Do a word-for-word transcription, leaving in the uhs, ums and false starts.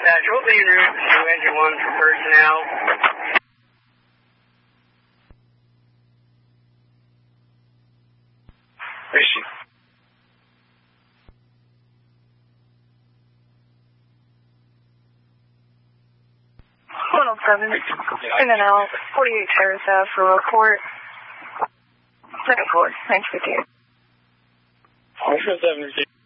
dispatch, what will be your route to engine one for personnel? Issue. one oh seven, in and out, forty-eight Terrace Ave for report. Second floor, nine fifty-eight. one oh seven,